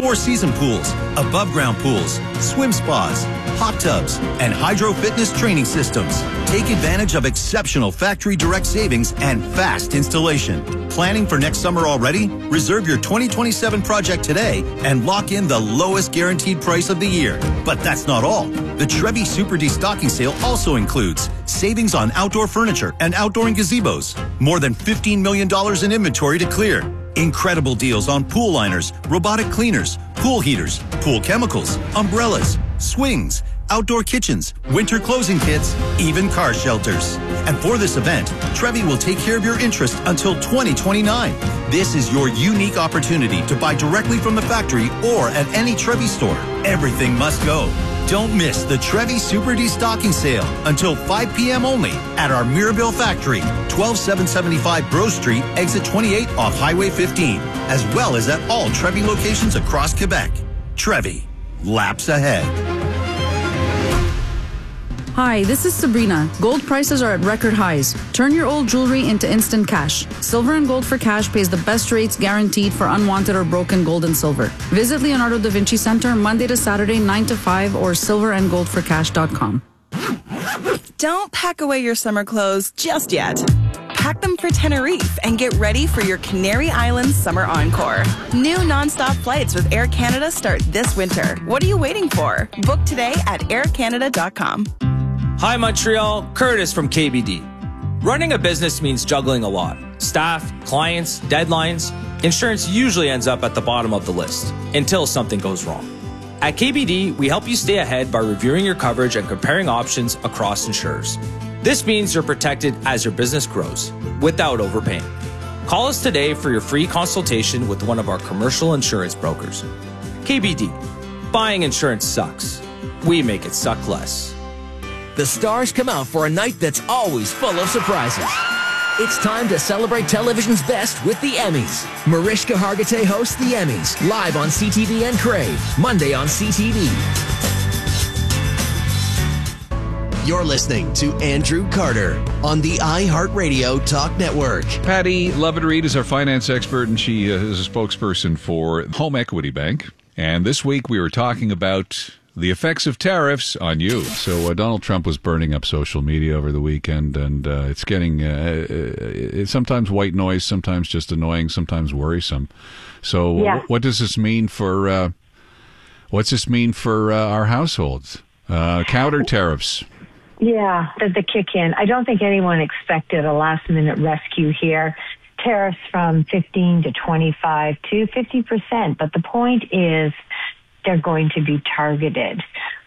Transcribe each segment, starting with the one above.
four-season pools, above-ground pools, swim spas, hot tubs, and hydro fitness training systems. Take advantage of exceptional factory direct savings and fast installation. Planning for next summer already? Reserve your 2027 project today and lock in the lowest guaranteed price of the year. But that's not all. The Trevi Super Destocking Sale also includes savings on outdoor furniture and outdoor gazebos. More than $15 million in inventory to clear. Incredible deals on pool liners, robotic cleaners, pool heaters, pool chemicals, umbrellas, swings, outdoor kitchens, winter closing kits, even car shelters. And for this event, Trevi will take care of your interest until 2029. This is your unique opportunity to buy directly from the factory or at any Trevi store. Everything must go. Don't miss the Trevi Super Destocking Sale until 5 p.m. only at our Mirabel factory, 12775 Bro Street, exit 28 off Highway 15, as well as at all Trevi locations across Quebec. Trevi, laps ahead. Hi, this is Sabrina. Gold prices are at record highs. Turn your old jewelry into instant cash. Silver and Gold for Cash pays the best rates guaranteed for unwanted or broken gold and silver. Visit Leonardo da Vinci Center Monday to Saturday 9 to 5 or silverandgoldforcash.com. Don't pack away your summer clothes just yet. Pack them for Tenerife and get ready for your Canary Islands summer encore. New nonstop flights with Air Canada start this winter. What are you waiting for? Book today at aircanada.com. Hi Montreal, Curtis from KBD. Running a business means juggling a lot. Staff, clients, deadlines. Insurance usually ends up at the bottom of the list until something goes wrong. At KBD, we help you stay ahead by reviewing your coverage and comparing options across insurers. This means you're protected as your business grows without overpaying. Call us today for your free consultation with one of our commercial insurance brokers. KBD, buying insurance sucks. We make it suck less. The stars come out for a night that's always full of surprises. It's time to celebrate television's best with the Emmys. Mariska Hargitay hosts the Emmys, live on CTV and Crave, Monday on CTV. You're listening to Andrew Carter on the iHeartRadio Talk Network. Patty Lovett-Reed is our finance expert, and she is a spokesperson for Home Equity Bank. And this week we were talking about the effects of tariffs on you. So Donald Trump was burning up social media over the weekend, and it's getting it's sometimes white noise, sometimes just annoying, sometimes worrisome. So what does this mean for what's this mean for our households? Counter tariffs. Yeah, the kick in. I don't think anyone expected a last-minute rescue here. Tariffs from 15 to 25 to 50%. But the point is they're going to be targeted.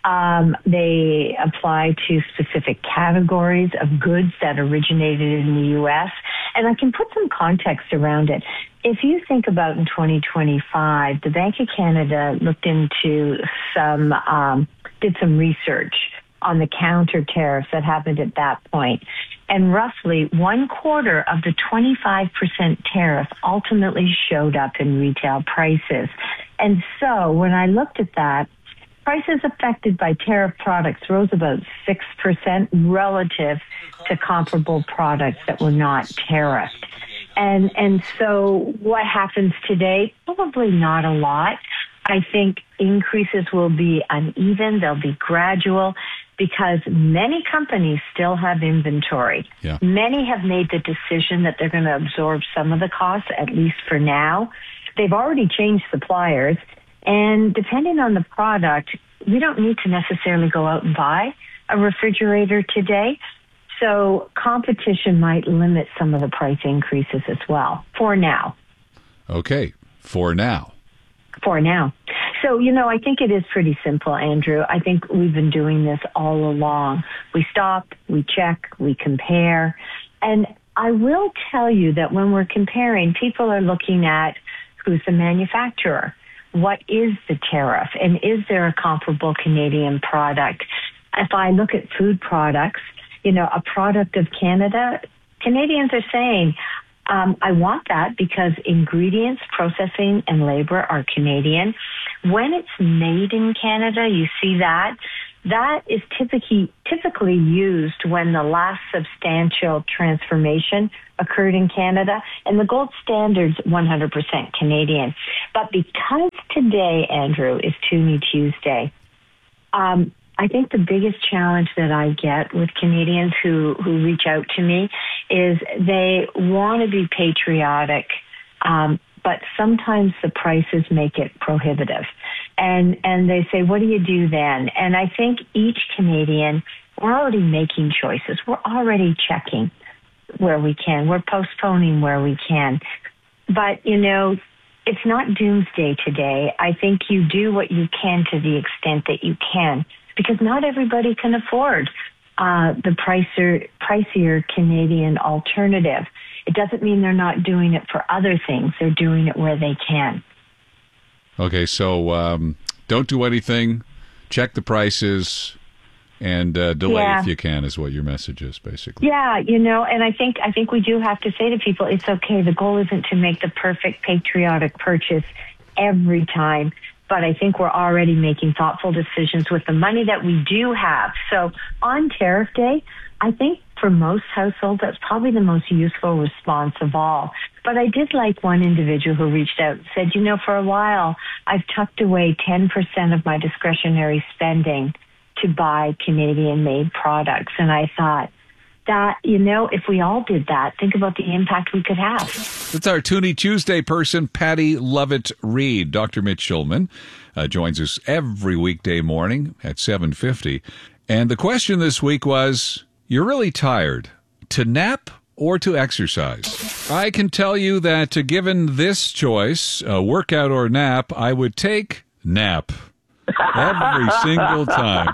They apply to specific categories of goods that originated in the U.S. And I can put some context around it. If you think about in 2025, the Bank of Canada looked into did some research on the counter tariffs that happened at that point. And roughly 1/4 of the 25% tariff ultimately showed up in retail prices. And so when I looked at that, prices affected by tariff products rose about 6% relative to comparable products that were not tariffed. And so what happens today? Probably not a lot. I think increases will be uneven. They'll be gradual because many companies still have inventory. Yeah. Many have made the decision that they're going to absorb some of the costs, at least for now. They've already changed suppliers. And depending on the product, we don't need to necessarily go out and buy a refrigerator today. So competition might limit some of the price increases as well, for now. Okay, for now. For now. So, I think it is pretty simple, Andrew. I think we've been doing this all along. We stop, we check, we compare. And I will tell you that when we're comparing, people are looking at who's the manufacturer. What is the tariff? And is there a comparable Canadian product? If I look at food products, a product of Canada, Canadians are saying, I want that because ingredients, processing, and labor are Canadian. When it's made in Canada, you see that. That is typically used when the last substantial transformation occurred in Canada, and the gold standard's 100% Canadian. But because today, Andrew, is Toonie Tuesday. I think the biggest challenge that I get with Canadians who reach out to me is they want to be patriotic, but sometimes the prices make it prohibitive. And they say, what do you do then? And I think each Canadian, we're already making choices. We're already checking where we can. We're postponing where we can. But, it's not doomsday today. I think you do what you can to the extent that you can, because not everybody can afford the pricier Canadian alternative. It doesn't mean they're not doing it for other things. They're doing it where they can. Okay, so don't do anything, check the prices, and delay if you can is what your message is, basically. Yeah, and I think we do have to say to people, it's okay. The goal isn't to make the perfect patriotic purchase every time, but I think we're already making thoughtful decisions with the money that we do have. So on Tariff Day, I think for most households, that's probably the most useful response of all. But I did like one individual who reached out and said, for a while, I've tucked away 10% of my discretionary spending to buy Canadian-made products. And I thought that, if we all did that, think about the impact we could have. It's our Toonie Tuesday person, Patty Lovett-Reed. Dr. Mitch Schulman joins us every weekday morning at 7:50. And the question this week was, you're really tired. To nap or to exercise? I can tell you that given this choice, workout or nap, I would take nap. Every single time.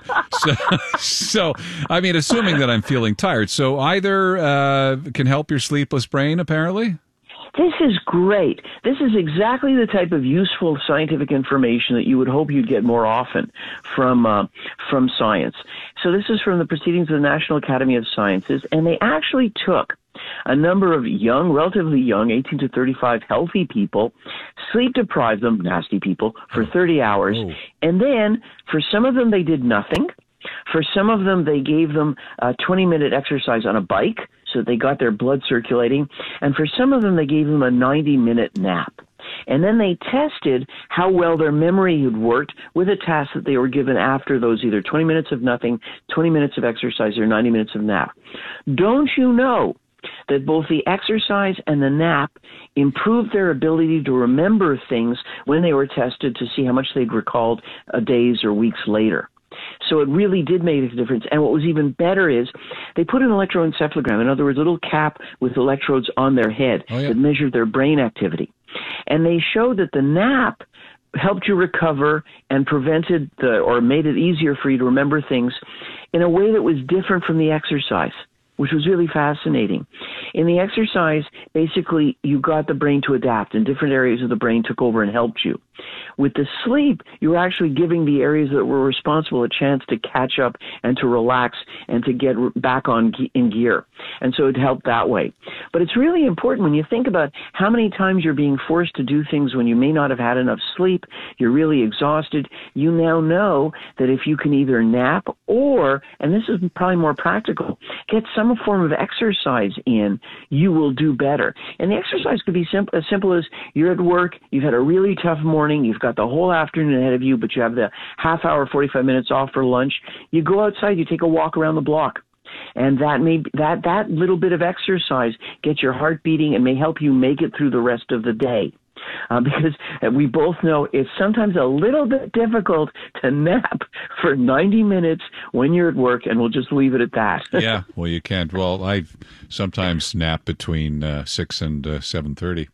So, I mean, assuming that I'm feeling tired. So either can help your sleepless brain, apparently? This is great. This is exactly the type of useful scientific information that you would hope you'd get more often from science. So this is from the Proceedings of the National Academy of Sciences, and they actually took a number of young, relatively young, 18 to 35 healthy people, sleep-deprived them, nasty people, for 30 hours. Oh. And then for some of them, they did nothing. For some of them, they gave them a 20-minute exercise on a bike so that they got their blood circulating. And for some of them, they gave them a 90-minute nap. And then they tested how well their memory had worked with a task that they were given after those either 20 minutes of nothing, 20 minutes of exercise, or 90 minutes of nap. Don't you know that both the exercise and the nap improved their ability to remember things when they were tested to see how much they'd recalled days or weeks later? So it really did make a difference. And what was even better is they put an electroencephalogram, in other words, a little cap with electrodes on their head that measured their brain activity. And they showed that the nap helped you recover and prevented or made it easier for you to remember things in a way that was different from the exercise, which was really fascinating. In the exercise, basically, you got the brain to adapt, and different areas of the brain took over and helped you. With the sleep, you were actually giving the areas that were responsible a chance to catch up and to relax and to get back in gear. And so it helped that way. But it's really important when you think about how many times you're being forced to do things when you may not have had enough sleep, you're really exhausted. You now know that if you can either nap or, and this is probably more practical, get some form of exercise in, you will do better. And the exercise could be as simple as you're at work, you've had a really tough morning, you've got the whole afternoon ahead of you, but you have the half hour, 45 minutes off for lunch. You go outside, you take a walk around the block. And that little bit of exercise gets your heart beating and may help you make it through the rest of the day. Because we both know it's sometimes a little bit difficult to nap for 90 minutes when you're at work, and we'll just leave it at that. Yeah, well, you can't. Well, I sometimes nap between 6 and 7:30.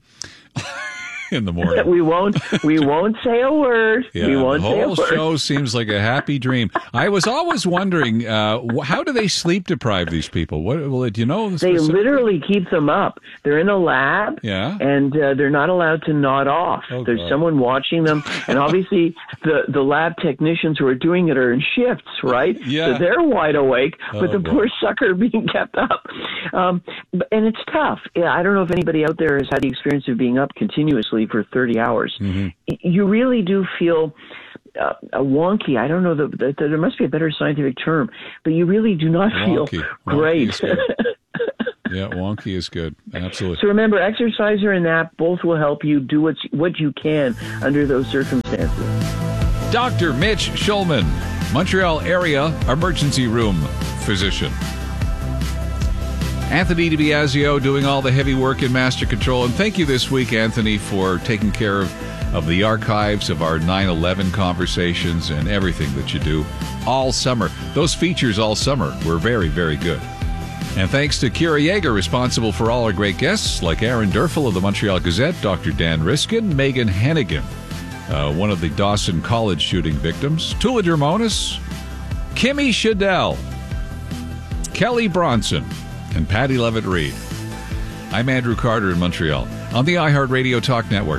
In the morning. We won't say a word. Yeah, we won't say a word. The whole show seems like a happy dream. I was always wondering, how do they sleep deprive these people? Do you know? They literally keep them up. They're in a lab, and they're not allowed to nod off. Oh, There's someone watching them, and obviously the lab technicians who are doing it are in shifts, right? Yeah. So they're wide awake, but the poor sucker being kept up. And it's tough. Yeah, I don't know if anybody out there has had the experience of being up continuously for 30 hours. Mm-hmm. You really do feel wonky. I don't know that there must be a better scientific term, but you really do not feel great. Yeah, wonky is good. Absolutely. So remember, exercise or a nap, both will help you do what you can under those circumstances. Dr. Mitch Schulman, Montreal area emergency room physician. Anthony DiBiasio doing all the heavy work in Master Control. And thank you this week, Anthony, for taking care of the archives of our 9/11 conversations and everything that you do all summer. Those features all summer were very, very good. And thanks to Kira Yeager, responsible for all our great guests, like Aaron Durfel of the Montreal Gazette, Dr. Dan Riskin, Megan Hennigan, one of the Dawson College shooting victims, Tula Dermonis, Kimmy Shadell, Kelly Bronson, and Patty Levitt-Reed. I'm Andrew Carter in Montreal on the iHeartRadio Talk Network.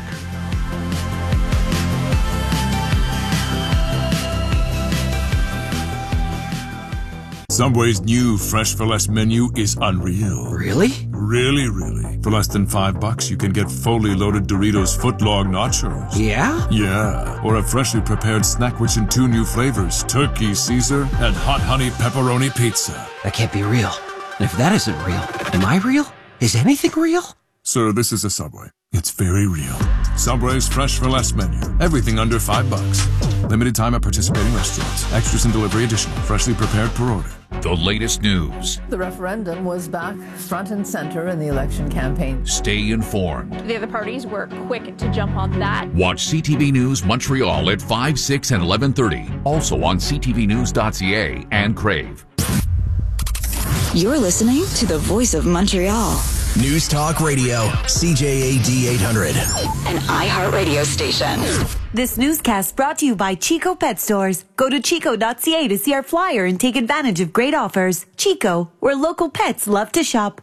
Subway's new Fresh for Less menu is unreal. Really? Really, really. For less than $5, you can get fully loaded Doritos footlong nachos. Yeah? Yeah. Or a freshly prepared snack rich in 2 new flavors, Turkey Caesar and Hot Honey Pepperoni Pizza. That can't be real. And if that isn't real, am I real? Is anything real? Sir, this is a Subway. It's very real. Subway's Fresh for Less menu. Everything under $5. Limited time at participating restaurants. Extras and delivery additional. Freshly prepared per order. The latest news. The referendum was back front and center in the election campaign. Stay informed. The other parties were quick to jump on that. Watch CTV News Montreal at 5, 6, and 11:30. Also on ctvnews.ca and Crave. You're listening to the Voice of Montreal. News Talk Radio, CJAD 800. An iHeartRadio station. This newscast brought to you by Chico Pet Stores. Go to chico.ca to see our flyer and take advantage of great offers. Chico, where local pets love to shop.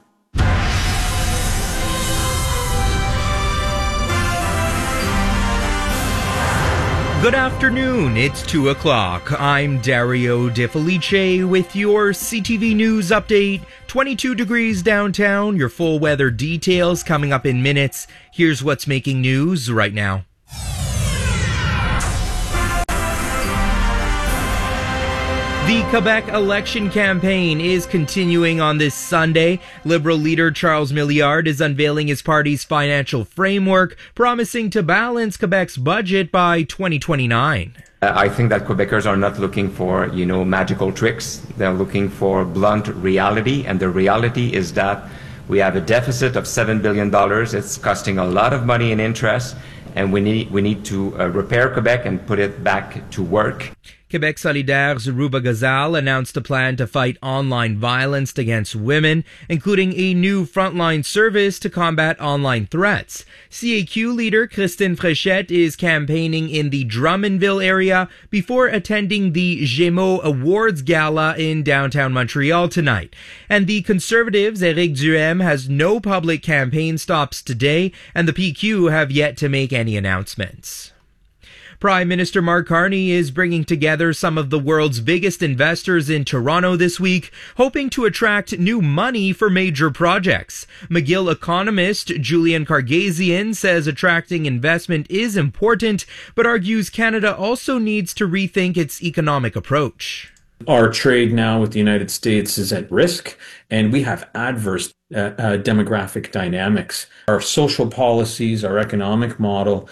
Good afternoon, it's 2 o'clock. I'm Dario De Felice with your CTV News update. 22 degrees downtown, your full weather details coming up in minutes. Here's what's making news right now. The Quebec election campaign is continuing on this Sunday. Liberal leader Charles Milliard is unveiling his party's financial framework, promising to balance Quebec's budget by 2029. I think that Quebecers are not looking for, magical tricks. They're looking for blunt reality, and the reality is that we have a deficit of $7 billion. It's costing a lot of money in interest, and we need to repair Quebec and put it back to work. Quebec Solidaire's Ruba Gazal announced a plan to fight online violence against women, including a new frontline service to combat online threats. CAQ leader Christine Fréchette is campaigning in the Drummondville area before attending the Gémeaux Awards Gala in downtown Montreal tonight. And the Conservatives' Éric Duhaime has no public campaign stops today, and the PQ have yet to make any announcements. Prime Minister Mark Carney is bringing together some of the world's biggest investors in Toronto this week, hoping to attract new money for major projects. McGill economist Julian Kargasian says attracting investment is important, but argues Canada also needs to rethink its economic approach. Our trade now with the United States is at risk, and we have adverse demographic dynamics. Our social policies, our economic model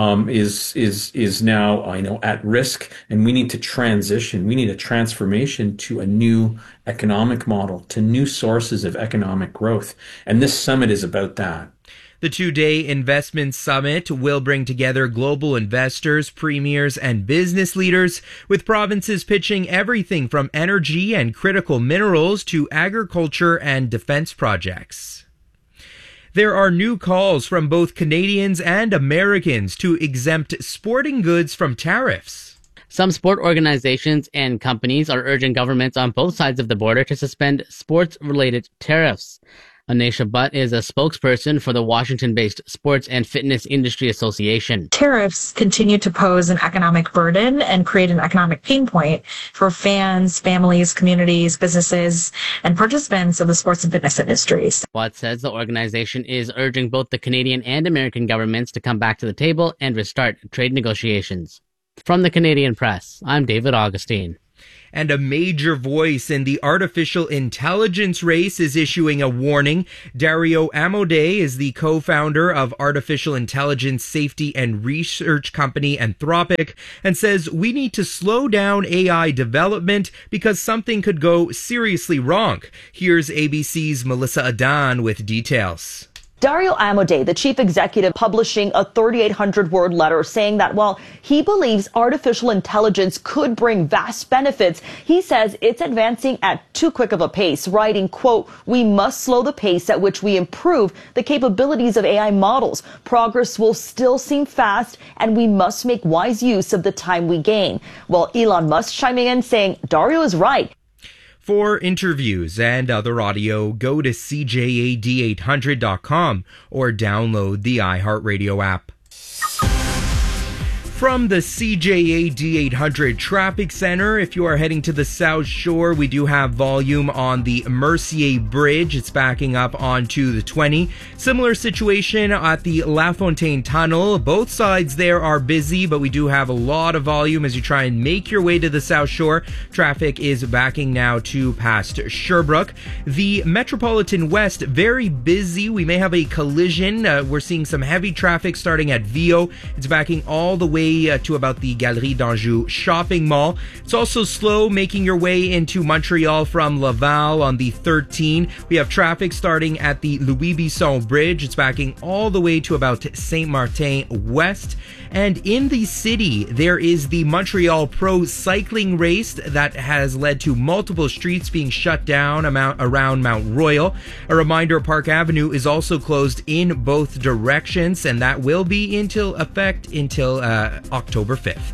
is now at risk, and we need to transition. We need a transformation to a new economic model, to new sources of economic growth, and this summit is about that. The two-day investment summit will bring together global investors, premiers, and business leaders, with provinces pitching everything from energy and critical minerals to agriculture and defense projects. There are new calls from both Canadians and Americans to exempt sporting goods from tariffs. Some sport organizations and companies are urging governments on both sides of the border to suspend sports-related tariffs. Anisha Butt is a spokesperson for the Washington-based Sports and Fitness Industry Association. Tariffs continue to pose an economic burden and create an economic pain point for fans, families, communities, businesses, and participants of the sports and fitness industries. Butt says the organization is urging both the Canadian and American governments to come back to the table and restart trade negotiations. From the Canadian Press, I'm David Augustine. And a major voice in the artificial intelligence race is issuing a warning. Dario Amodei is the co-founder of artificial intelligence safety and research company Anthropic and says we need to slow down AI development because something could go seriously wrong. Here's ABC's Melissa Adan with details. Dario Amodei, the chief executive, publishing a 3,800-word letter saying that while he believes artificial intelligence could bring vast benefits, he says it's advancing at too quick of a pace, writing, quote, "We must slow the pace at which we improve the capabilities of AI models. Progress will still seem fast, and we must make wise use of the time we gain." Well, Elon Musk chiming in saying Dario is right. For interviews and other audio, go to CJAD800.com or download the iHeartRadio app. From the CJAD 800 Traffic Center, if you are heading to the South Shore, we do have volume on the Mercier Bridge. It's backing up onto the 20. Similar situation at the La Fontaine Tunnel. Both sides there are busy, but we do have a lot of volume as you try and make your way to the South Shore. Traffic is backing now to past Sherbrooke. The Metropolitan West, very busy. We may have a collision. We're seeing some heavy traffic starting at Viau. It's backing all the way to about the Galerie d'Anjou shopping mall. It's also slow making your way into Montreal from Laval on the 13. We have traffic starting at the Louis Bisson Bridge. It's backing all the way to about Saint-Martin West. And in the city, there is the Montreal Pro Cycling Race that has led to multiple streets being shut down around Mount Royal. A reminder, Park Avenue is also closed in both directions, and that will be until October 5th.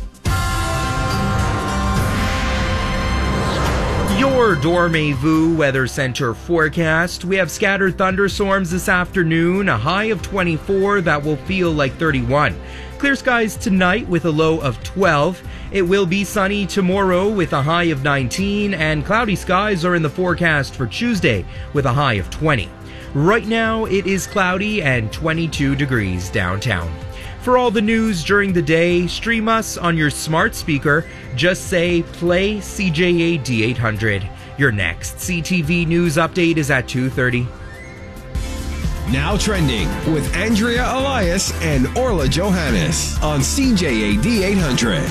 Your Dormez-vous Weather Center forecast. We have scattered thunderstorms this afternoon, a high of 24 that will feel like 31. Clear skies tonight with a low of 12. It will be sunny tomorrow with a high of 19, and cloudy skies are in the forecast for Tuesday with a high of 20. Right now, it is cloudy and 22 degrees downtown. For all the news during the day, stream us on your smart speaker. Just say, play CJAD 800. Your next CTV News update is at 2:30. Now trending with Andrea Elias and Orla Johannes on CJAD 800.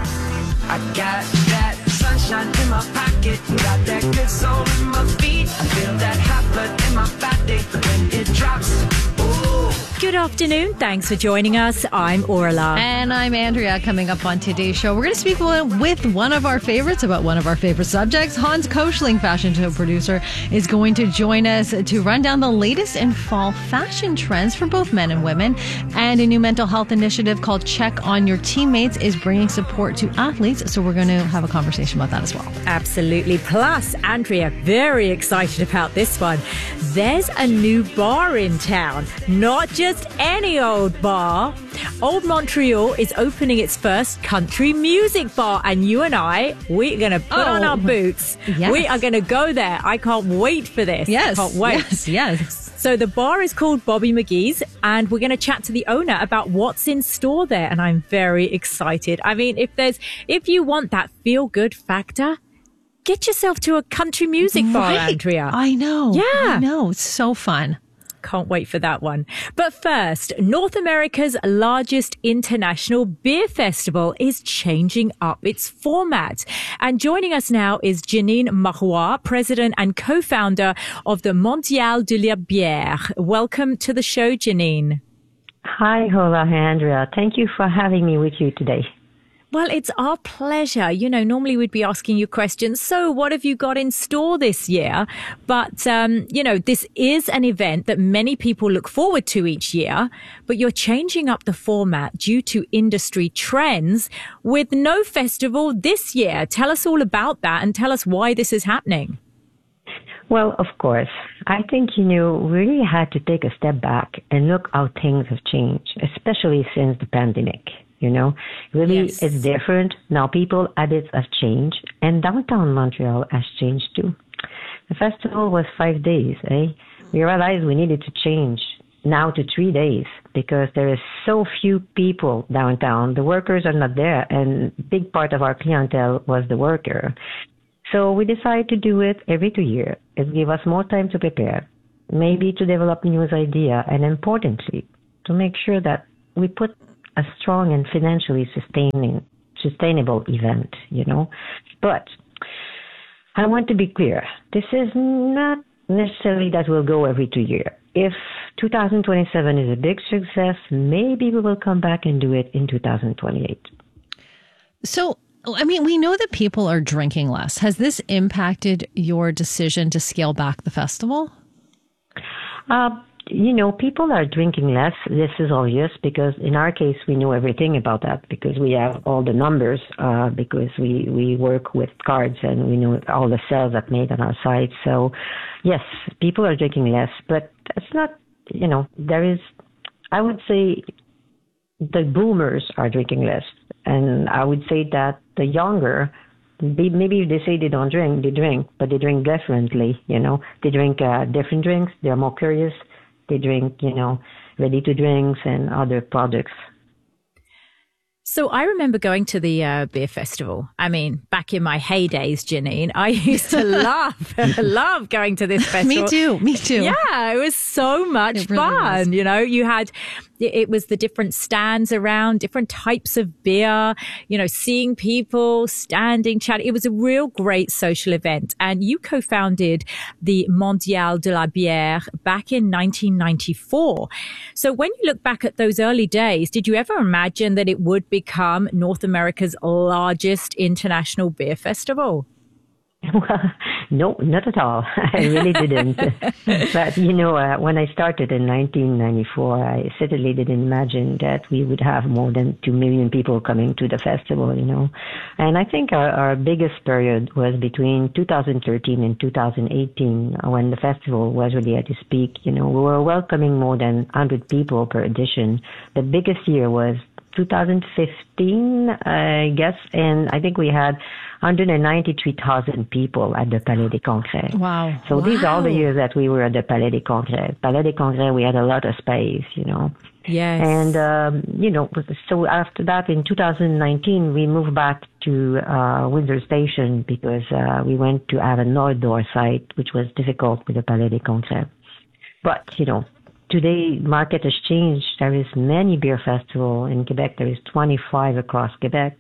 I got that sunshine in my pocket, got that good soul in my feet. I feel that hot blood in my body when it drops. Ooh. Good afternoon. Thanks for joining us. I'm Orla. And I'm Andrea. Coming up on today's show, we're going to speak with one of our favorites about one of our favorite subjects. Hans Koschling, fashion show producer, is going to join us to run down the latest in fall fashion trends for both men and women. And a new mental health initiative called Check on Your Teammates is bringing support to athletes. So we're going to have a conversation about that as well. Absolutely. Plus, Andrea, very excited about this one. There's a new bar in town. Not just any old bar. Old Montreal is opening its first country music bar, and you and I, we're going to put on our boots. Yes. We are going to go there. I can't wait for this. Yes. I can't wait. Yes. So the bar is called Bobby McGee's, and we're going to chat to the owner about what's in store there, and I'm very excited. I mean, if you want that feel-good factor, get yourself to a country music bar, Andrea. I know. Yeah. I know. It's so fun. Can't wait for that one. But first, North America's largest international beer festival is changing up its format. And joining us now is Janine Marois, president and co-founder of the Mondial de la Bière. Welcome to the show, Janine. Hi, Hola, Andrea. Thank you for having me with you today. Well, it's our pleasure. You know, normally we'd be asking you questions. So what have you got in store this year? But, you know, this is an event that many people look forward to each year, but you're changing up the format due to industry trends with no festival this year. Tell us all about that and tell us why this is happening. Well, of course. I think, we really had to take a step back and look how things have changed, especially since the pandemic. Really, yes. It's different. Now people habits have changed, and downtown Montreal has changed too. The festival was 5 days, We realized we needed to change now to 3 days because there is so few people downtown. The workers are not there, and big part of our clientele was the worker. So we decided to do it every 2 years. It gave us more time to prepare, maybe to develop news idea, and importantly, to make sure that we put a strong and financially sustainable event, But I want to be clear. This is not necessarily that we'll go every 2 years. If 2027 is a big success, maybe we will come back and do it in 2028. So, I mean, we know that people are drinking less. Has this impacted your decision to scale back the festival? People are drinking less. This is obvious because in our case, we know everything about that because we have all the numbers, because we work with cards and we know all the sales that made on our site. So, yes, people are drinking less, but it's not, I would say the boomers are drinking less. And I would say that the younger, maybe they say they don't drink, they drink, but they drink differently, They drink different drinks. They're more curious. They drink, ready-to-drinks and other products. So I remember going to the beer festival. I mean, back in my heydays, Janine, I used to love going to this festival. Me too. Yeah, it was so much fun. Was. It was the different stands around, different types of beer, seeing people standing, chatting. It was a real great social event. And you co-founded the Mondial de la Bière back in 1994. So when you look back at those early days, did you ever imagine that it would become North America's largest international beer festival? Well, no, not at all. I really didn't. But, when I started in 1994, I certainly didn't imagine that we would have more than 2 million people coming to the festival, And I think our biggest period was between 2013 and 2018 when the festival was really at its peak. We were welcoming more than 100 people per edition. The biggest year was 2015, I guess, and I think we had 193,000 people at the Palais des Congrès. Wow. So these are all the years that we were at the Palais des Congrès. Palais des Congrès, we had a lot of space, Yes. And, so after that, in 2019, we moved back to Windsor Station because we went to have an outdoor site, which was difficult with the Palais des Congrès. But, today, market has changed. There is many beer festivals in Quebec. There is 25 across Quebec,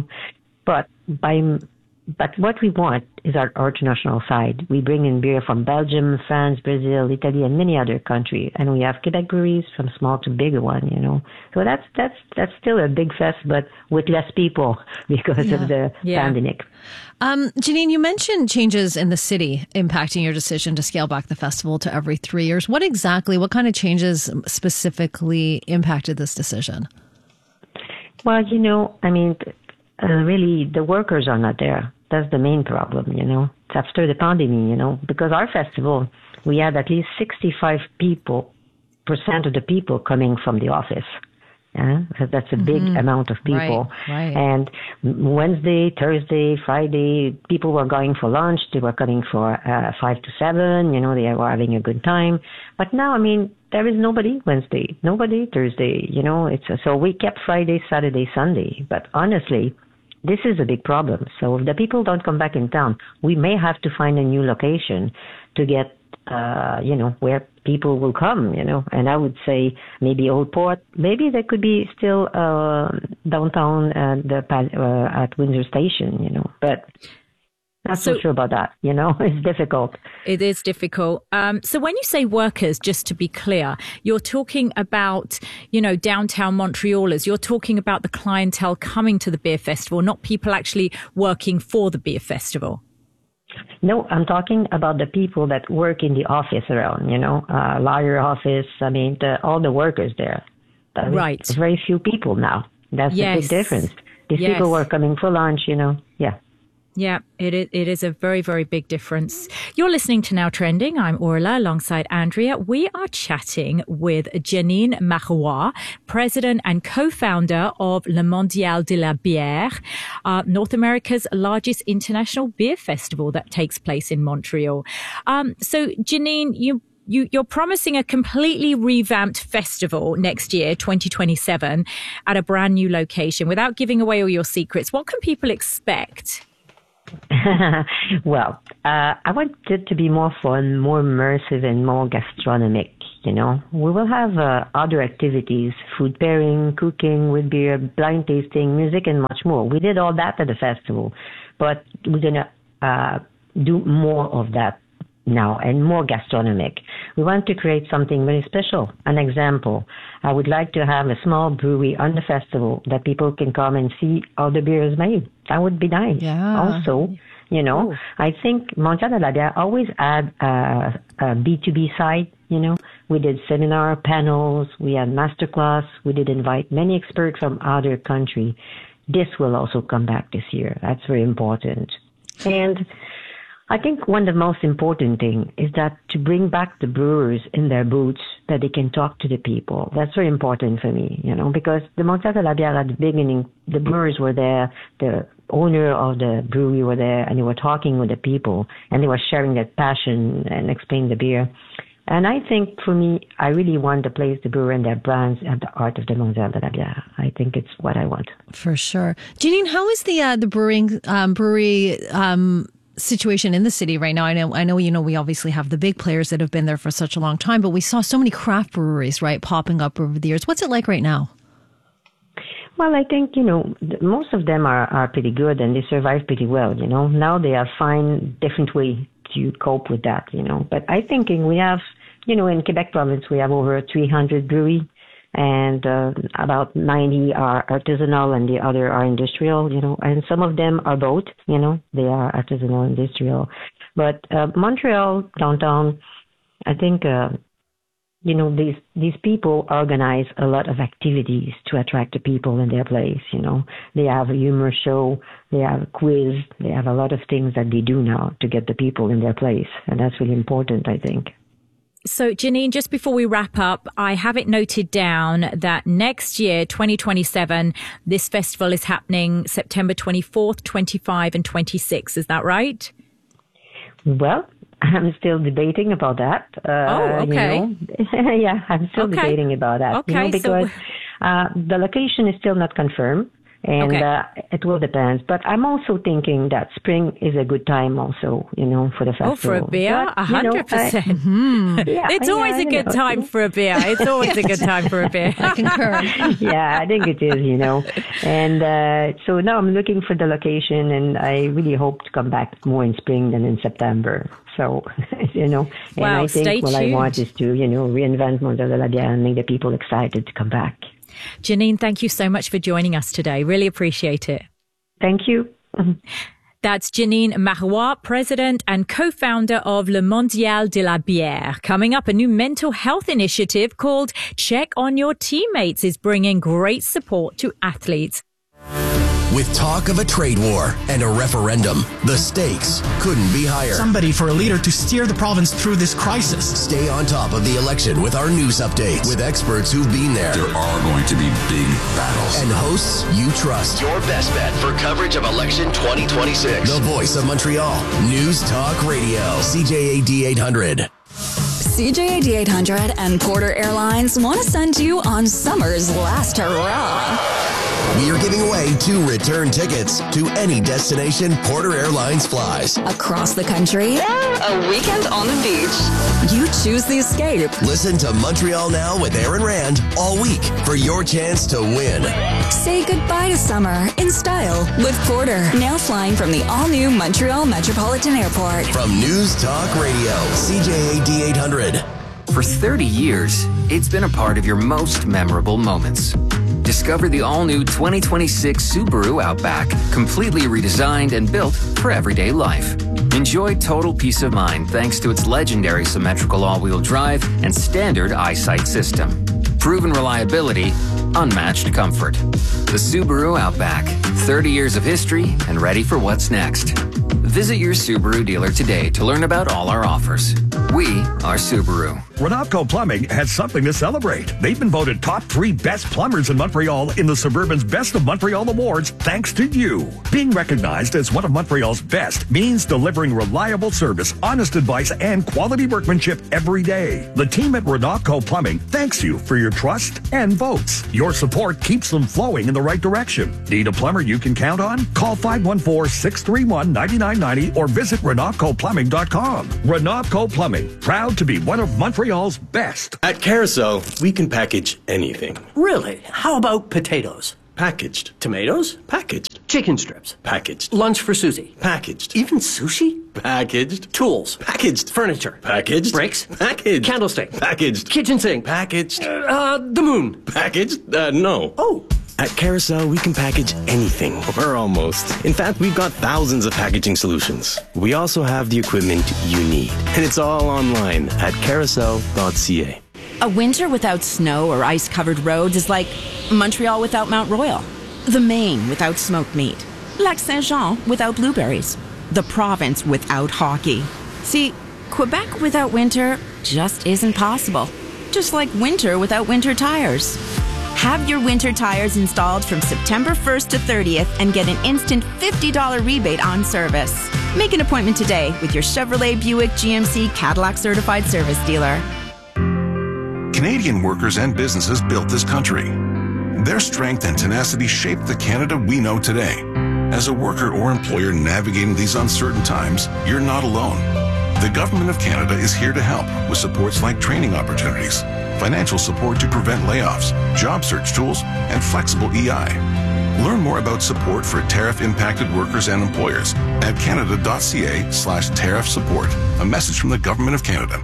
But what we want is our international side. We bring in beer from Belgium, France, Brazil, Italy, and many other countries. And we have Quebec breweries from small to bigger one, So that's still a big fest, but with less people because of the pandemic. Janine, you mentioned changes in the city impacting your decision to scale back the festival to every 3 years. What kind of changes specifically impacted this decision? Well, really, the workers are not there. That's the main problem, It's after the pandemic, because our festival, we had at least 65% of the people coming from the office. So that's a big amount of people. Right. And Wednesday, Thursday, Friday, people were going for lunch. They were coming for 5 to 7. They were having a good time. But now, there is nobody Wednesday, nobody Thursday. So we kept Friday, Saturday, Sunday. But honestly, this is a big problem. So if the people don't come back in town, we may have to find a new location to get, where people will come, And I would say maybe Old Port. Maybe there could be still downtown at Windsor Station, But not so sure about that. It's difficult. It is difficult. So when you say workers, just to be clear, you're talking about, downtown Montrealers. You're talking about the clientele coming to the beer festival, not people actually working for the beer festival. No, I'm talking about the people that work in the office around, lawyer office. All the workers there. Right. There's very few people now. That's the big difference. These people were coming for lunch, Yeah. Yeah, it is a very, very big difference. You're listening to Now Trending. I'm Orla alongside Andrea. We are chatting with Janine Marois, president and co-founder of Le Mondial de la Bière, North America's largest international beer festival that takes place in Montreal. So Janine, you you're promising a completely revamped festival next year, 2027, at a brand new location. Without giving away all your secrets, what can people expect? Well, I want it to be more fun, more immersive, and more gastronomic. You know, we will have other activities, food pairing, cooking with beer, blind tasting, music, and much more. We did all that at the festival, but we're going to do more of that now and more gastronomic. We want to create something very special. An example, I would like to have a small brewery on the festival that people can come and see how the beer is made. That would be nice. Yeah. Also, you know, I think Montreal de la Bière always had a B2B side. You know, we did seminar, panels, we had masterclass, we did invite many experts from other countries. This will also come back this year. That's very important. And I think one of the most important thing is that to bring back the brewers in their booths, that they can talk to the people. That's very important for me, you know, because the Montreal de la Bière at the beginning, the brewers were there, the owner of the brewery were there, and they were talking with the people, and they were sharing their passion and explaining the beer. And I think for me, I really want to place the brewer and their brands at the heart of the Montreal de la Bière. I think it's what I want. For sure. Janine, how is the brewery situation in the city right now? I know, you know, we obviously have the big players that have been there for such a long time, but we saw so many craft breweries, right, popping up over the years. What's it like right now? Well, I think, you know, most of them are pretty good and they survive pretty well, you know. Now they are find different way to cope with that, you know. But I think we have, you know, in Quebec province, we have over 300 breweries and about 90 are artisanal and the other are industrial, you know, and some of them are both, you know, they are artisanal and industrial. But Montreal, downtown, I think, you know, these people organize a lot of activities to attract the people in their place, you know. They have a humor show, they have a quiz, they have a lot of things that they do now to get the people in their place. And that's really important, I think. So, Janine, just before we wrap up, I have it noted down that next year, 2027, this festival is happening September 24th, 25 and 26. Is that right? Well, I'm still debating about that. Okay. You know? Yeah, I'm still debating about that. Okay. You know, because the location is still not confirmed. And it will depend. But I'm also thinking that spring is a good time also, you know, for the festival. Oh, for a beer? 100%. It's always a good time for a beer. It's always a good time for a beer. I concur. Yeah, I think it is, you know. And so now I'm looking for the location, and I really hope to come back more in spring than in September. So, you know, and I think what I want is to, you know, reinvent Montreal de la Bière and make the people excited to come back. Janine, thank you so much for joining us today. Really appreciate it. Thank you. That's Janine Marois, president and co-founder of Le Mondial de la Bière. Coming up, a new mental health initiative called Check on Your Teammates is bringing great support to athletes. With talk of a trade war and a referendum, the stakes couldn't be higher. Somebody for a leader to steer the province through this crisis. Stay on top of the election with our news updates with experts who've been there. There are going to be big battles. And hosts you trust. Your best bet for coverage of election 2026. The voice of Montreal. News Talk Radio. CJAD 800. CJAD 800 and Porter Airlines want to send you on summer's last hurrah. We are giving away 2 return tickets to any destination Porter Airlines flies. Across the country, a weekend on the beach. You choose the escape. Listen to Montreal Now with Aaron Rand all week for your chance to win. Say goodbye to summer in style with Porter. Now flying from the all-new Montreal Metropolitan Airport. From News Talk Radio, CJAD 800. For 30 years, it's been a part of your most memorable moments. Discover the all-new 2026 Subaru Outback, completely redesigned and built for everyday life. Enjoy total peace of mind thanks to its legendary symmetrical all-wheel drive and standard EyeSight system. Proven reliability, unmatched comfort. The Subaru Outback, 30 years of history and ready for what's next. Visit your Subaru dealer today to learn about all our offers. We are Subaru. Renopco Plumbing has something to celebrate. They've been voted top 3 best plumbers in Montreal in the Suburban's Best of Montreal Awards thanks to you. Being recognized as one of Montreal's best means delivering reliable service, honest advice, and quality workmanship every day. The team at Renopco Plumbing thanks you for your trust and votes. Your support keeps them flowing in the right direction. Need a plumber you can count on? Call 514-631-9990 or visit RenopcoPlumbing.com. Renopco Plumbing, proud to be one of Montreal's best. At Carousel, we can package anything. Really? How about potatoes? Packaged. Tomatoes? Packaged. Chicken strips? Packaged. Lunch for Susie? Packaged. Even sushi? Packaged. Tools? Packaged. Furniture? Packaged. Bricks? Packaged. Candlestick? Packaged. Kitchen sink? Packaged. The moon? Packaged? No. Oh. At Carousel, we can package anything, or almost. In fact, we've got thousands of packaging solutions. We also have the equipment you need, and it's all online at carousel.ca. A winter without snow or ice-covered roads is like Montreal without Mount Royal, the Maine without smoked meat, Lac Saint-Jean without blueberries, the province without hockey. See, Quebec without winter just isn't possible. Just like winter without winter tires. Have your winter tires installed from September 1st to 30th and get an instant $50 rebate on service. Make an appointment today with your Chevrolet, Buick, GMC, Cadillac certified service dealer. Canadian workers and businesses built this country. Their strength and tenacity shaped the Canada we know today. As a worker or employer navigating these uncertain times, you're not alone. The Government of Canada is here to help with supports like training opportunities, financial support to prevent layoffs, job search tools, and flexible EI. Learn more about support for tariff-impacted workers and employers at canada.ca/tariff support. A message from the Government of Canada.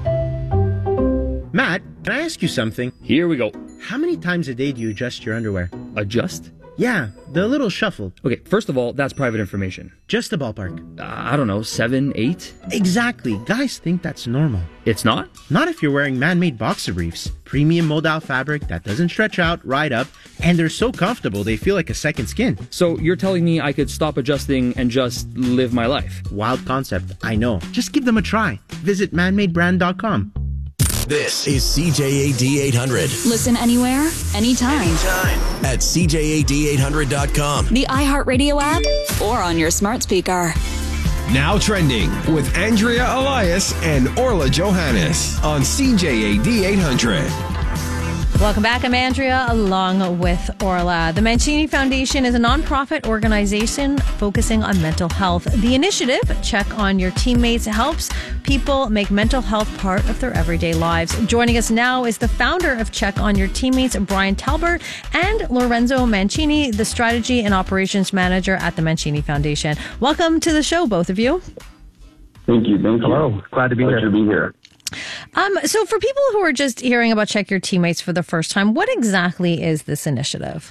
Matt, can I ask you something? Here we go. How many times a day do you adjust your underwear? Adjust? Yeah, the little shuffle. Okay, first of all, that's private information. Just a ballpark. I don't know, 7, 8? Exactly. Guys think that's normal. It's not? Not if you're wearing man-made boxer briefs. Premium modal fabric that doesn't stretch out, ride up, and they're so comfortable they feel like a second skin. So you're telling me I could stop adjusting and just live my life? Wild concept, I know. Just give them a try. Visit manmadebrand.com. This is CJAD 800. Listen anywhere, anytime. At CJAD800.com. The iHeartRadio app or on your smart speaker. Now trending with Andrea Elias and Orla Johannes on CJAD 800. Welcome back. I'm Andrea along with Orla. The Mancini Foundation is a nonprofit organization focusing on mental health. The initiative, Check on Your Teammates, helps people make mental health part of their everyday lives. Joining us now is the founder of Check on Your Teammates, Brian Talbert, and Lorenzo Mancini, the strategy and operations manager at the Mancini Foundation. Welcome to the show, both of you. Thank you. Hello. Glad to be here. So for people who are just hearing about Check Your Teammates for the first time, what exactly is this initiative?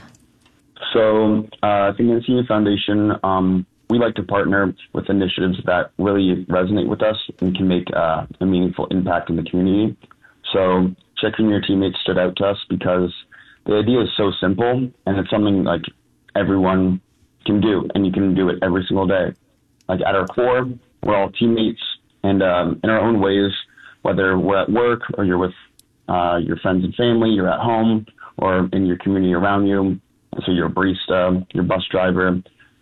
So the Mancini Foundation, we like to partner with initiatives that really resonate with us and can make a meaningful impact in the community. So Check on Your Teammates stood out to us because the idea is so simple and it's something like everyone can do, and you can do it every single day. Like at our core, we're all teammates, and in our own ways, whether we're at work or you're with your friends and family, you're at home or in your community around you. So you're a barista, your bus driver.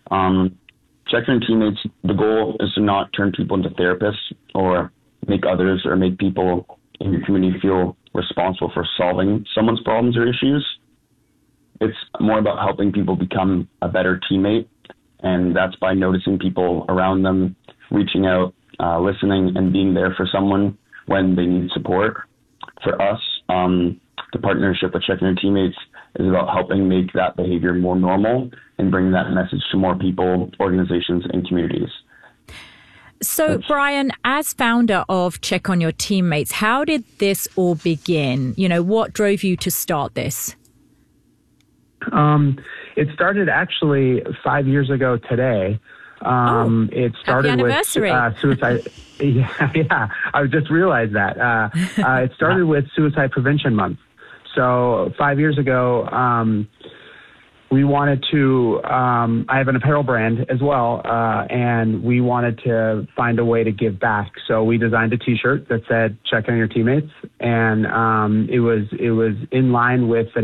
Check on Your Teammates, the goal is to not turn people into therapists or make others or make people in your community feel responsible for solving someone's problems or issues. It's more about helping people become a better teammate, and that's by noticing people around them, reaching out, listening, and being there for someone when they need support. For us, the partnership with Check on Your Teammates is about helping make that behavior more normal and bring that message to more people, organizations, and communities. So, Brian, as founder of Check on Your Teammates, how did this all begin? You know, what drove you to start this? It started actually 5 years ago today. It started with suicide. Yeah, I just realized that. It started with Suicide Prevention Month. So 5 years ago, we wanted to, I have an apparel brand as well, and we wanted to find a way to give back. So we designed a T-shirt that said, check on your teammates. And it was in line with the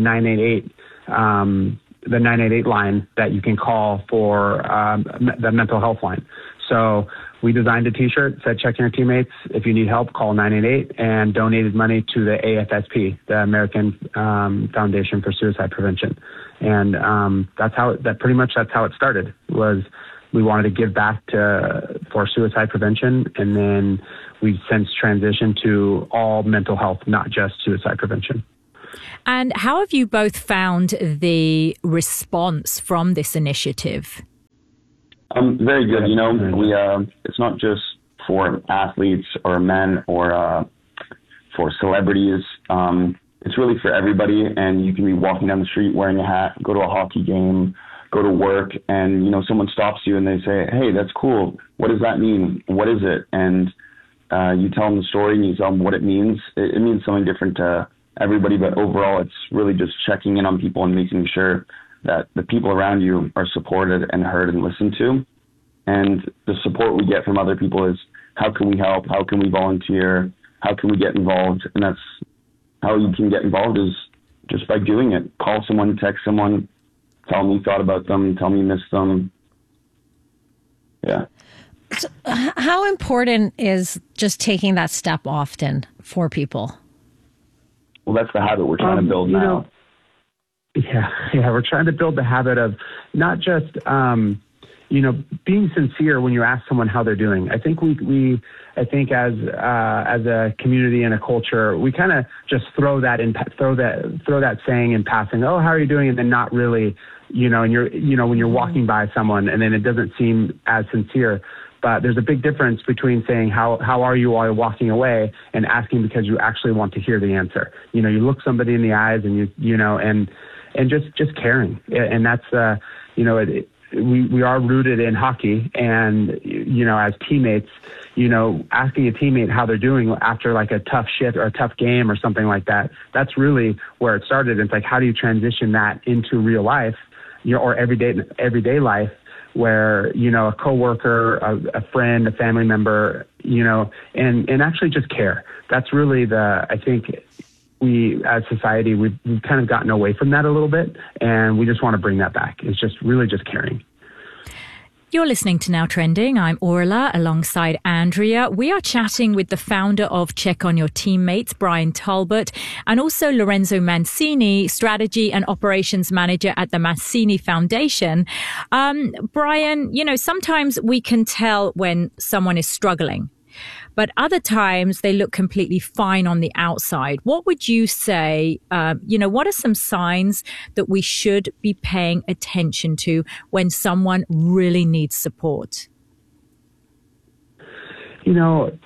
988 line that you can call for the mental health line. So we designed a T-shirt, said, check on your teammates. If you need help, call 988, and donated money to the AFSP, the American Foundation for Suicide Prevention. And that's how it started. Was we wanted to give back for suicide prevention, and then we've since transitioned to all mental health, not just suicide prevention. And how have you both found the response from this initiative? Very good. You know, we it's not just for athletes or men or for celebrities. It's really for everybody, and you can be walking down the street wearing a hat, go to a hockey game, go to work, and, you know, someone stops you and they say, hey, that's cool. What does that mean? What is it? And you tell them the story and you tell them what it means. It means something different to everybody, but overall it's really just checking in on people and making sure that the people around you are supported and heard and listened to. And the support we get from other people is, how can we help? How can we volunteer? How can we get involved? And that's how you can get involved, is just by doing it. Call someone, text someone, tell them you thought about them, tell them you missed them. Yeah. So how important is just taking that step often for people? Well, that's the habit we're trying to build now. Yeah, we're trying to build the habit of not just, being sincere when you ask someone how they're doing. I think we as a community and a culture, we kind of just throw that saying in passing. Oh, how are you doing? And then not really, and when you're walking by someone, and then it doesn't seem as sincere. But there's a big difference between saying how are you while you're walking away and asking because you actually want to hear the answer. You look somebody in the eyes and and just caring. And that's we are rooted in hockey, and as teammates, asking a teammate how they're doing after like a tough shift or a tough game or something like that, that's really where it started. It's like, how do you transition that into real life, or everyday life, where a coworker, a friend, a family member, and actually just care. That's really I think we as society, we've kind of gotten away from that a little bit, and we just want to bring that back. It's just really just caring. You're listening to Now Trending. I'm Orla alongside Andrea. We are chatting with the founder of Check on Your Teammates, Brian Talbot, and also Lorenzo Mancini, Strategy and Operations Manager at the Mancini Foundation. Brian, sometimes we can tell when someone is struggling, but other times they look completely fine on the outside. What would you say, what are some signs that we should be paying attention to when someone really needs support? I'm going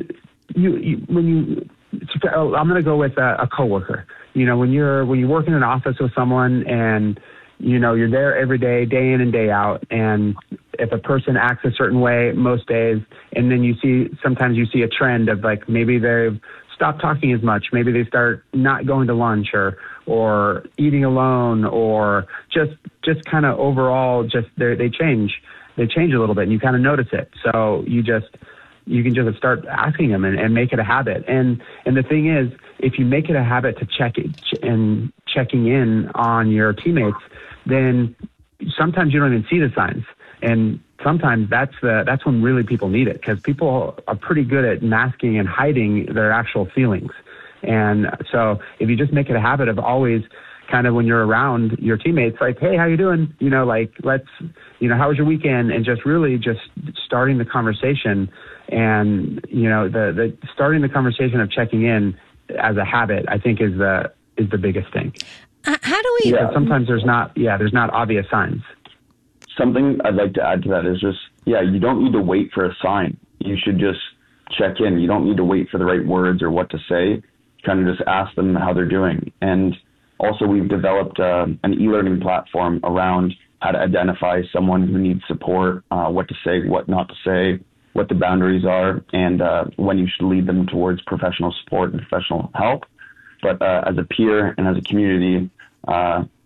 to go with a coworker. When you work in an office with someone and you're there every day, day in and day out. And if a person acts a certain way most days, and then sometimes you see a trend of like, maybe they've stopped talking as much. Maybe they start not going to lunch or eating alone, or just kind of overall, just they change a little bit, and you kind of notice it. So you can just start asking them and make it a habit. And the thing is, if you make it a habit to checking in on your teammates, then sometimes you don't even see the signs. And sometimes that's when really people need it, because people are pretty good at masking and hiding their actual feelings. And so if you just make it a habit of always kind of, when you're around your teammates, like, hey, how you doing? Let's, how was your weekend? And just really just starting the conversation, and, the starting the conversation of checking in as a habit, I think is the biggest thing. How do we? Yeah, sometimes there's not obvious signs. Something I'd like to add to that is just, you don't need to wait for a sign. You should just check in. You don't need to wait for the right words or what to say. Kind of just ask them how they're doing. And also, we've developed an e-learning platform around how to identify someone who needs support, what to say, what not to say, what the boundaries are, and when you should lead them towards professional support and professional help. But as a peer and as a community,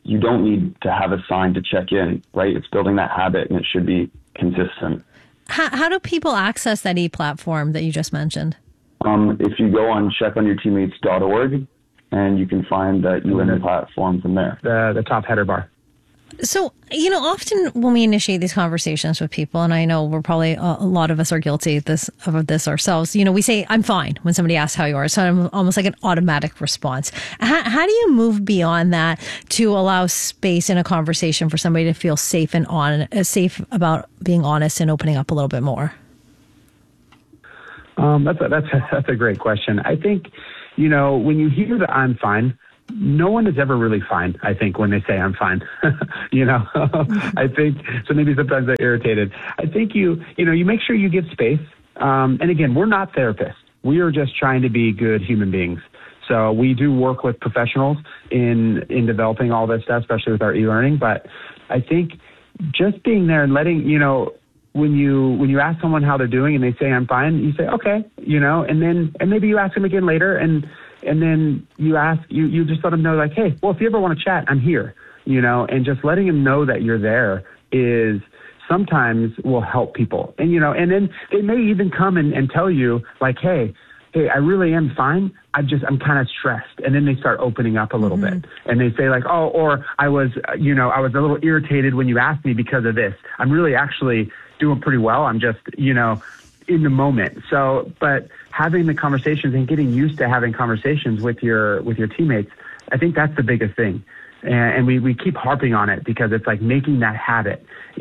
you don't need to have a sign to check in, right? It's building that habit, and it should be consistent. How do people access that e-platform that you just mentioned? If you go on checkonyourteammates.org, and you can find that UN platform from there. The top header bar. So, often when we initiate these conversations with people, and I know we're probably, a lot of us are guilty of this ourselves, we say, I'm fine when somebody asks how you are. So I'm almost like an automatic response. How do you move beyond that to allow space in a conversation for somebody to feel safe and safe about being honest and opening up a little bit more? That's a great question. I think, when you hear that I'm fine, no one is ever really fine, I think, when they say I'm fine. I think, so maybe sometimes they're irritated. I think you make sure you give space. And again, we're not therapists. We are just trying to be good human beings. So we do work with professionals in developing all this stuff, especially with our e-learning. But I think just being there and letting, when you ask someone how they're doing and they say I'm fine, you say okay, and maybe you ask them again later, and then you just let them know, like, hey, well, if you ever want to chat, I'm here, and just letting them know that you're there is sometimes will help people, and then they may even come and tell you, like, hey, I really am fine. I'm kind of stressed. And then they start opening up a little bit, and they say, like, oh, or I was a little irritated when you asked me because of this. I'm really actually doing pretty well. I'm just, in the moment. So, but having the conversations and getting used to having conversations with your teammates, I think that's the biggest thing. And we keep harping on it because it's like making that habit.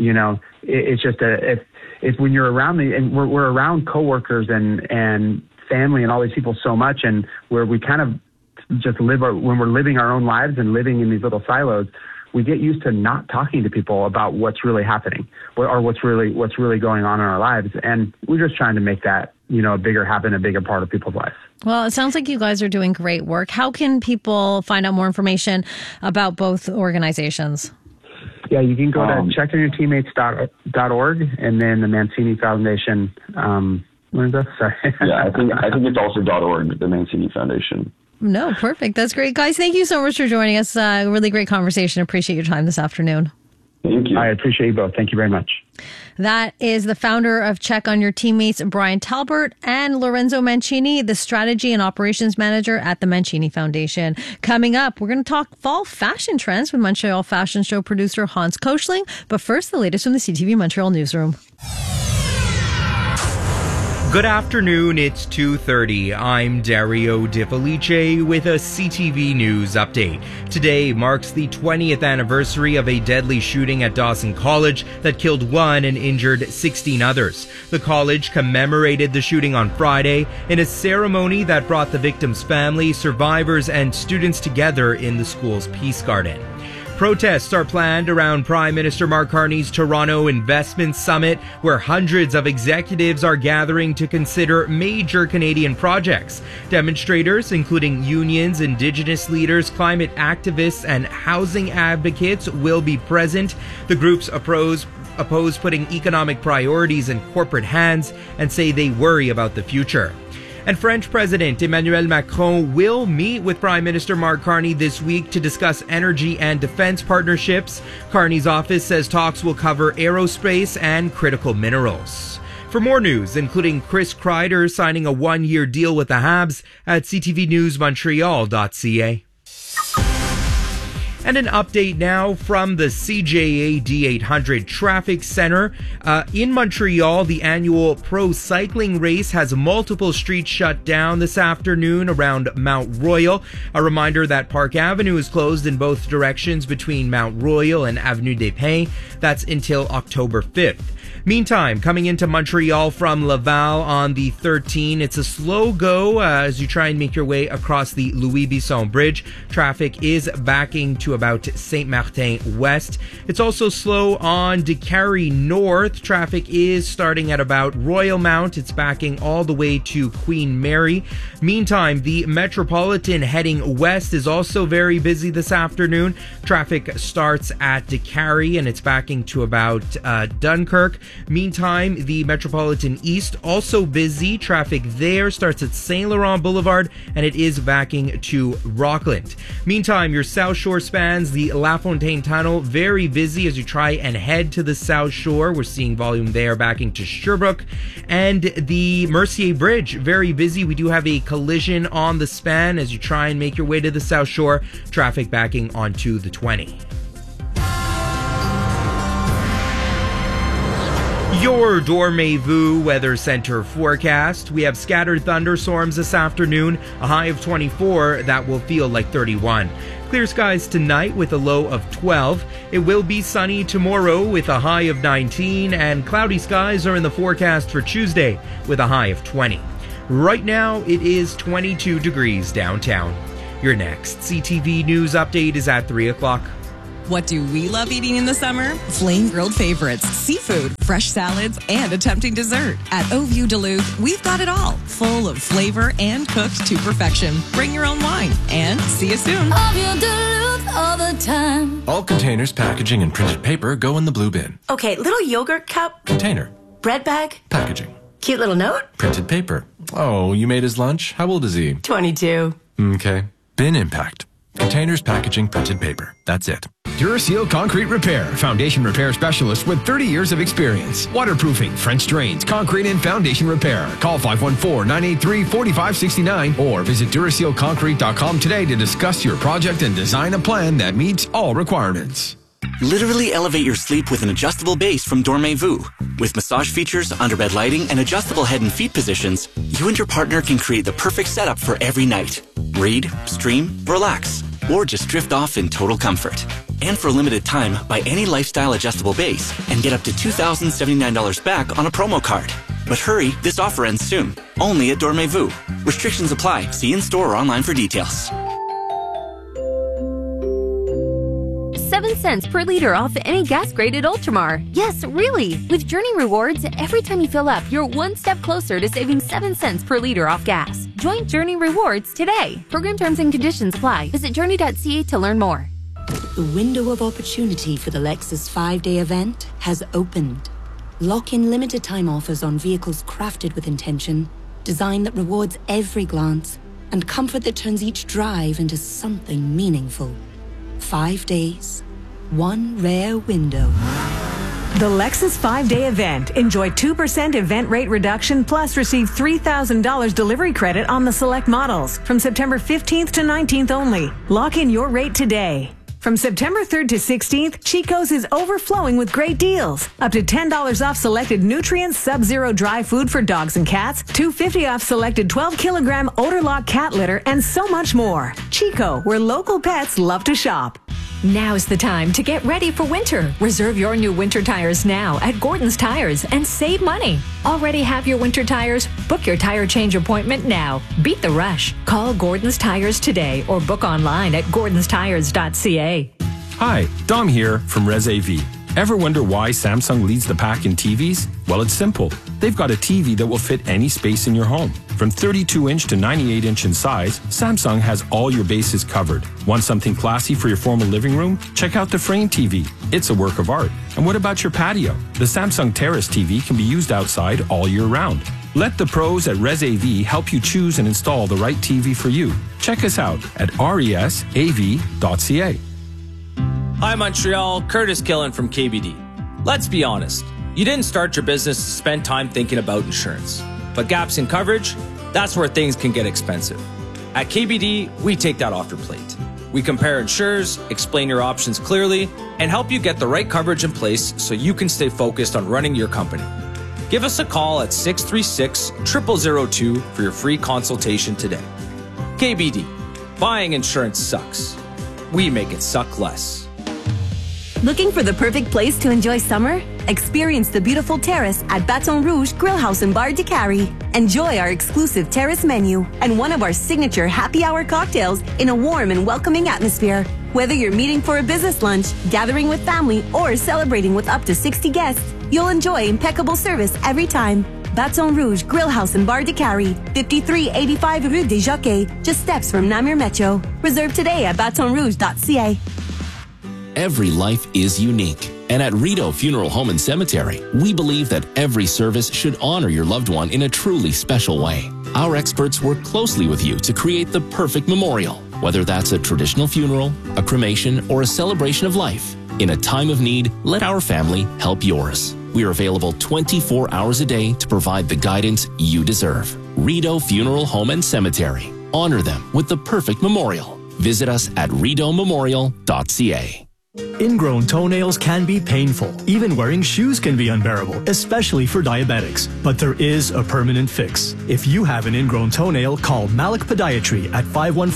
It's just if when you're around and we're around coworkers and family and all these people so much, and where we kind of just when we're living our own lives and living in these little silos, we get used to not talking to people about what's really happening or what's really going on in our lives. And we're just trying to make that, a bigger habit, a bigger part of people's lives. Well, it sounds like you guys are doing great work. How can people find out more information about both organizations? Yeah, you can go to checkonyourteammates.org, and then the Mancini Foundation. What is that? Sorry. Yeah, I think it's also .org, the Mancini Foundation. No, perfect. That's great. Guys, thank you so much for joining us. Really great conversation. Appreciate your time this afternoon. Thank you. I appreciate you both. Thank you very much. That is the founder of Check on Your Teammates, Brian Talbert, and Lorenzo Mancini, the strategy and operations manager at the Mancini Foundation. Coming up, we're going to talk fall fashion trends with Montreal Fashion Show producer Hans Koschling. But first, the latest from the CTV Montreal newsroom. Good afternoon, it's 2:30. I'm Dario Di Felice with a CTV News update. Today marks the 20th anniversary of a deadly shooting at Dawson College that killed 1 and injured 16 others. The college commemorated the shooting on Friday in a ceremony that brought the victims' family, survivors, and students together in the school's Peace Garden. Protests are planned around Prime Minister Mark Carney's Toronto Investment Summit, where hundreds of executives are gathering to consider major Canadian projects. Demonstrators, including unions, Indigenous leaders, climate activists, and housing advocates, will be present. The groups oppose putting economic priorities in corporate hands and say they worry about the future. And French President Emmanuel Macron will meet with Prime Minister Mark Carney this week to discuss energy and defense partnerships. Carney's office says talks will cover aerospace and critical minerals. For more news, including Chris Kreider signing a 1-year deal with the Habs, at ctvnewsmontreal.ca. And an update now from the CJA D800 Traffic Center. In Montreal, the annual Pro Cycling Race has multiple streets shut down this afternoon around Mount Royal. A reminder that Park Avenue is closed in both directions between Mount Royal and Avenue des Pins. That's until October 5th. Meantime, coming into Montreal from Laval on the 13, it's a slow go as you try and make your way across the Louis Bisson Bridge. Traffic is backing to about Saint-Martin West. It's also slow on Décarie North. Traffic is starting at about Royal Mount. It's backing all the way to Queen Mary. Meantime, the Metropolitan heading west is also very busy this afternoon. Traffic starts at Décarie and it's backing to about Dunkirk. Meantime, the Metropolitan East also busy. Traffic there starts at Saint Laurent Boulevard and it is backing to Rockland. Meantime, your South Shore span fans, the La Fontaine Tunnel, very busy as you try and head to the South Shore. We're seeing volume there backing to Sherbrooke. And the Mercier Bridge, very busy. We do have a collision on the span as you try and make your way to the South Shore. Traffic backing onto the 20. Your Dormez-vous Weather Center forecast. We have scattered thunderstorms this afternoon, a high of 24 that will feel like 31. Clear skies tonight with a low of 12. It will be sunny tomorrow with a high of 19, and cloudy skies are in the forecast for Tuesday with a high of 20. Right now, it is 22 degrees downtown. Your next CTV News update is at 3 o'clock. What do we love eating in the summer? Flame grilled favorites, seafood, fresh salads, and a tempting dessert. At Au View Duluth, we've got it all, full of flavor and cooked to perfection. Bring your own wine, and see you soon. Au View Duluth all the time. All containers, packaging, and printed paper go in the blue bin. Okay, little yogurt cup. Container. Bread bag. Packaging. Cute little note. Printed paper. Oh, you made his lunch? How old is he? 22. Okay. Bin impact. Containers, packaging, printed paper. That's it. Duraseal Concrete Repair, foundation repair specialist with 30 years of experience. Waterproofing, French drains, concrete and foundation repair. Call 514-983-4569 or visit DurasealConcrete.com today to discuss your project and design a plan that meets all requirements. Literally elevate your sleep with an adjustable base from Dormez-vous. With massage features, underbed lighting, and adjustable head and feet positions, you and your partner can create the perfect setup for every night. Read, stream, relax, or just drift off in total comfort. And for a limited time, buy any lifestyle adjustable base and get up to $2,079 back on a promo card. But hurry, this offer ends soon. Only at Dormez-vous. Restrictions apply. See in-store or online for details. 7 cents per liter off any gas-graded Ultramar. Yes, really! With Journey Rewards, every time you fill up, you're one step closer to saving 7 cents per liter off gas. Join Journey Rewards today. Program terms and conditions apply. Visit journey.ca to learn more. The window of opportunity for the Lexus 5-day event has opened. Lock in limited time offers on vehicles crafted with intention, design that rewards every glance, and comfort that turns each drive into something meaningful. 5 days, one rare window. The Lexus 5-day event. Enjoy 2% event rate reduction plus receive $3,000 delivery credit on the select models from September 15th to 19th only. Lock in your rate today. From September 3rd to 16th, Chico's is overflowing with great deals. Up to $10 off selected Nutrients Sub-Zero dry food for dogs and cats, $2.50 off selected 12-kilogram Odor Lock cat litter, and so much more. Chico, where local pets love to shop. Now's the time to get ready for winter. Reserve your new winter tires now at Gordon's Tires and save money. Already have your winter tires? Book your tire change appointment now. Beat the rush. Call Gordon's Tires today or book online at gordonstires.ca. Hi, Dom here from Res AV. Ever wonder why Samsung leads the pack in TVs? Well, it's simple. They've got a TV that will fit any space in your home. From 32-inch to 98-inch in size, Samsung has all your bases covered. Want something classy for your formal living room? Check out the Frame TV. It's a work of art. And what about your patio? The Samsung Terrace TV can be used outside all year round. Let the pros at Res AV help you choose and install the right TV for you. Check us out at resav.ca. Hi Montreal, Curtis Killen from KBD. Let's be honest, you didn't start your business to spend time thinking about insurance. But gaps in coverage, that's where things can get expensive. At KBD, we take that off your plate. We compare insurers, explain your options clearly, and help you get the right coverage in place so you can stay focused on running your company. Give us a call at 636-0002 for your free consultation today. KBD, buying insurance sucks. We make it suck less. Looking for the perfect place to enjoy summer? Experience the beautiful terrace at Baton Rouge Grill House and Bar de Cary. Enjoy our exclusive terrace menu and one of our signature happy hour cocktails in a warm and welcoming atmosphere. Whether you're meeting for a business lunch, gathering with family, or celebrating with up to 60 guests, you'll enjoy impeccable service every time. Baton Rouge Grill House and Bar de Cary, 5385 Rue des Jockeys, just steps from Namur Metro. Reserve today at batonrouge.ca. Every life is unique. And at Rideau Funeral Home and Cemetery, we believe that every service should honor your loved one in a truly special way. Our experts work closely with you to create the perfect memorial, Whether that's a traditional funeral, a cremation, or a celebration of life, in a time of need, let our family help yours. We are available 24 hours a day to provide the guidance you deserve. Rideau Funeral Home and Cemetery. Honor them with the perfect memorial. Visit us at rideaumemorial.ca. Ingrown toenails can be painful. Even wearing shoes can be unbearable, especially for diabetics. But there is a permanent fix. If you have an ingrown toenail, call Malik Podiatry at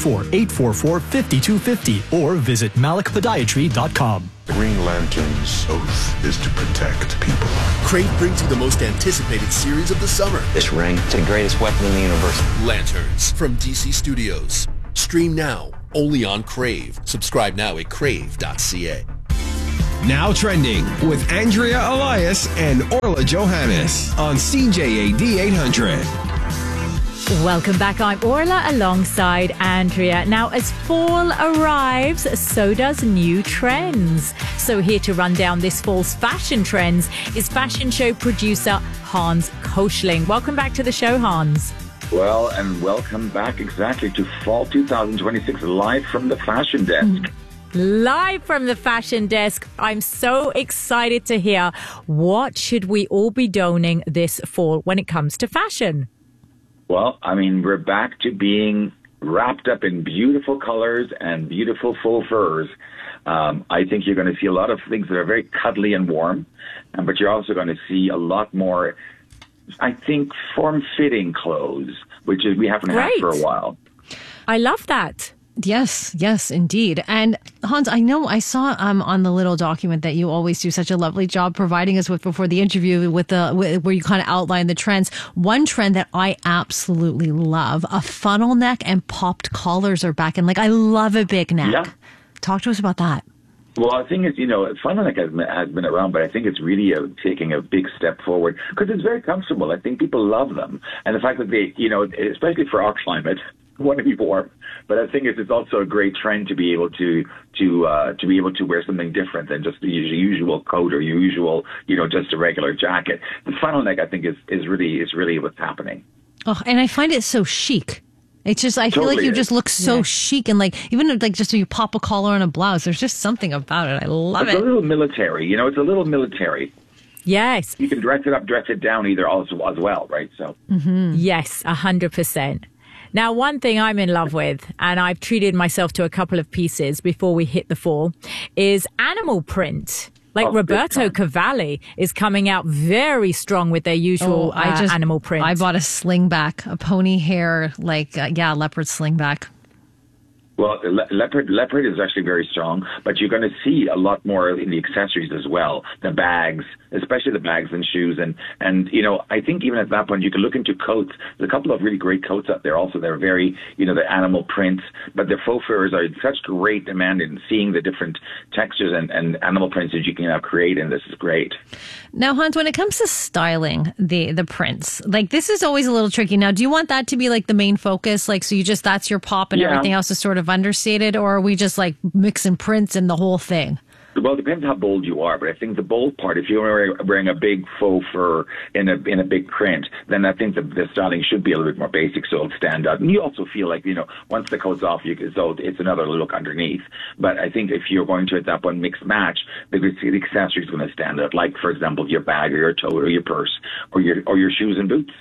514-844-5250 or visit malikpodiatry.com. Green Lantern's oath is to protect people. Crave brings you the most anticipated series of the summer. This ring is the greatest weapon in the universe. Lanterns from DC Studios. Stream now, only on Crave. Subscribe now at crave.ca. Now trending with Andrea Elias and Orla Johannes on CJAD 800. Welcome back. I'm Orla alongside Andrea. Now, as fall arrives, so does new trends. So here to run down this fall's fashion trends is fashion show producer Hans Koschling. Welcome back to the show, Hans. Well, and welcome back exactly to fall 2026, live from the fashion desk. Live from the fashion desk. I'm so excited to hear what should we all be donning this fall when it comes to fashion. Well, I mean, we're back to being wrapped up in beautiful colors and beautiful faux furs. I think you're going to see a lot of things that are very cuddly and warm, but you're also going to see a lot more, I think, form-fitting clothes, which is we haven't had for a while. I love that. Yes, indeed. And Hans, I know I saw on the little document that you always do such a lovely job providing us with before the interview where you kind of outline the trends. One trend that I absolutely love, a funnel neck and popped collars are back. And I love a big neck. Yeah. Talk to us about that. Well, the thing is, funnel neck has been around, but I think it's really taking a big step forward because it's very comfortable. I think people love them. And the fact that they, especially for our climate, want to be warm. But I think it's also a great trend to be able to be able to wear something different than just the usual coat or your usual, just a regular jacket. The funnel neck, I think, is really what's happening. Oh, and I find it so chic. It's just, I feel like you just look so chic and even just when you pop a collar on a blouse, there's just something about it. I love it. It's a little military, it's a little military. Yes. You can dress it up, dress it down either as well, right? So. Mm-hmm. Yes, 100%. Now, one thing I'm in love with, and I've treated myself to a couple of pieces before we hit the fall, is animal print. Roberto Cavalli is coming out very strong with their usual animal print. I bought a slingback, a pony hair, leopard slingback. Well, leopard is actually very strong, but you're going to see a lot more in the accessories as well. The bags, especially the bags and shoes. And I think even at that point, you can look into coats. There's a couple of really great coats out there also. They're very, the animal prints, but the faux furs are in such great demand in seeing the different textures and animal prints that you can now create, and this is great. Now, Hans, when it comes to styling the prints, this is always a little tricky. Now, do you want that to be the main focus? So that's your pop and everything else is sort of understated, or are we just mixing prints and the whole thing? Well, it depends how bold you are, but I think the bold part, if you're wearing a big faux fur in a big print, then I think the styling should be a little bit more basic so it'll stand out. And you also feel once the coat's off, it's another look underneath. But I think if you're going to, at that point, mix match, the accessory is going to stand out. Like, for example, your bag or your tote or your purse or your shoes and boots.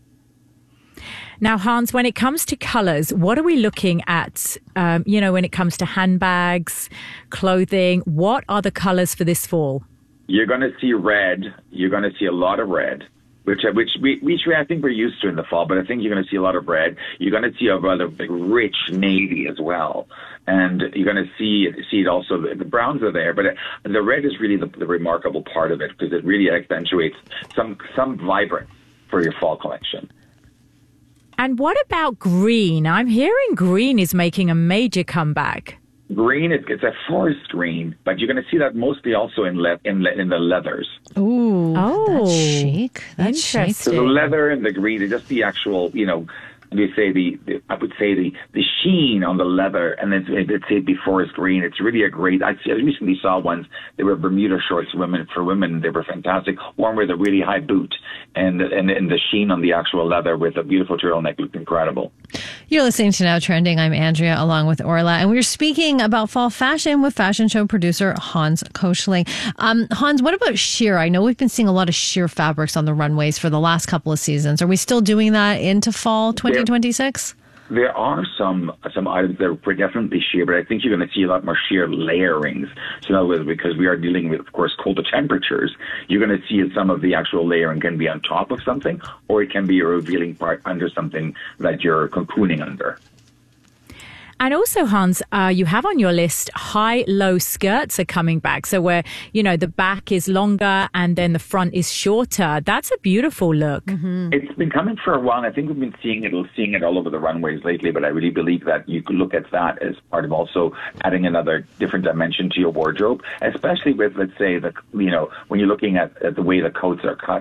Now, Hans, when it comes to colors, what are we looking at, when it comes to handbags, clothing? What are the colors for this fall? You're going to see red. You're going to see a lot of red, which I think we're used to in the fall, but I think you're going to see a lot of red. You're going to see a rather rich navy as well. And you're going to see it also. The browns are there, but the red is really the remarkable part of it because it really accentuates some vibrance for your fall collection. And what about green? I'm hearing green is making a major comeback. Green, it's a forest green, but you're going to see that mostly also in the leathers. Ooh, that's chic. That's interesting. So the leather and the green, just the actual, they say I would say the sheen on the leather, and then let's say forest green. It's really a great. I recently saw ones. They were Bermuda shorts for women. They were fantastic. One with a really high boot, and the sheen on the actual leather with a beautiful turtleneck looked incredible. You're listening to Now Trending. I'm Andrea, along with Orla, and we're speaking about fall fashion with fashion show producer Hans Koschling. Hans, what about sheer? I know we've been seeing a lot of sheer fabrics on the runways for the last couple of seasons. Are we still doing that into fall 2026? There are some items that are definitely sheer, but I think you're going to see a lot more sheer layerings. So in other words, because we are dealing with, of course, colder temperatures, you're going to see some of the actual layering can be on top of something, or it can be a revealing part under something that you're cocooning under. And also, Hans, you have on your list high-low skirts are coming back. So where, the back is longer and then the front is shorter. That's a beautiful look. Mm-hmm. It's been coming for a while. I think we've been seeing it all over the runways lately, but I really believe that you could look at that as part of also adding another different dimension to your wardrobe, especially with, let's say, when you're looking at the way the coats are cut.